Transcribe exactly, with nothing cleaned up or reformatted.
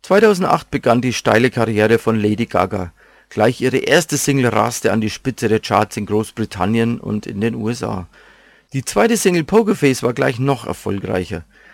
zweitausendacht begann die steile Karriere von Lady Gaga. Gleich ihre erste Single raste an die Spitze der Charts in Großbritannien und in den U S A. Die zweite Single Poker Face war gleich noch erfolgreicher.